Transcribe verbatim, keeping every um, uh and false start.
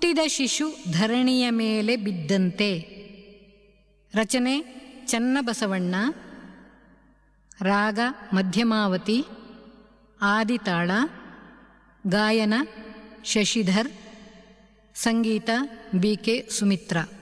ಹುಟ್ಟಿದ ಶಿಶು ಧರಣಿಯ ಮೇಲೆ ಬಿದ್ದಂತೆ. ರಚನೆ ಚನ್ನಬಸವಣ್ಣ. ರಾಗ ಮಧ್ಯಮಾವತಿ. ಆದಿತಾಳ. ಗಾಯನ ಶಶಿಧರ್. ಸಂಗೀತ ಬಿ ಕೆ ಸುಮಿತ್ರಾ.